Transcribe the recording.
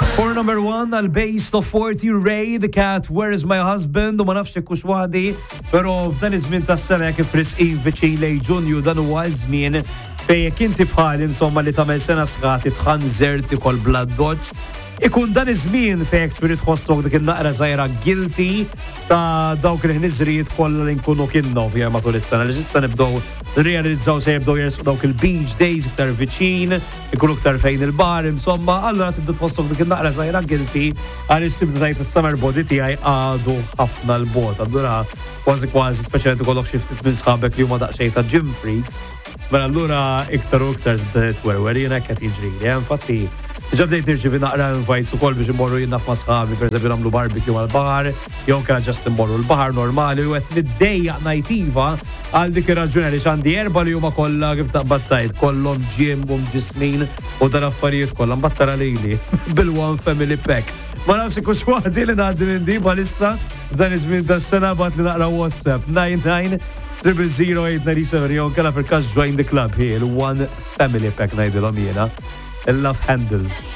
For number 1 għal Base of 40 Ray the Cat Where is my husband u ma nafx kux waħdi, pero f'dan iż-żmien tas-sena jekk ifrisqin viċin lej Ġunju dan huwa żmien fejn jekk inti bħal insomma li tagħmel sena sħati tħanżer tikol blood dodge. Ikun dan iż-żmien fejn trid tħossok dik in-naqra żgħira guilty ta' dawk il-ħniżrijiet kollha li nkunu kienna ovvja matul is-sena li ġista nibdew nirrealizzaw se jibdew jersqu dawk il-beach days iktar viċin, ikunu iktar fejn il-bar, insomma, allura tibda tħossok dik in-naqra żgħira guilty għaliex tibda tgħid is-summer body tiegħi għadu ħafna l-bot. Allura kważi speċjalment ikollok xi ftit minn sħabek li huma daqsxejn ta' gym freaks. Mela allura iktar u iktar twerwer jiena qed jiġri. Infatti ġabdejt nirċivi naqra invites ukoll biex immorru jiena f'ma' sħabi, pereżempju nagħmlu barbecue mal-baħar, jew kien ġast immorru l-baħar normali u qed niddejjaq ngħid iva għal dik ir-raġuni għaliex għandi erba' li huma kollha kif taqbad tajt, kollhom ġiem u mġismin u dan affarijiet kollha mbattara lili bil-one family pack. Ma nafx ikux waħdi li ngħaddi minn di bħalissa f'dan iż-żmien tas-sena bagħat li naqra WhatsApp 99 jew kellha fil-każ join the club here, one family pack ngħidilhom jiena. I love handles.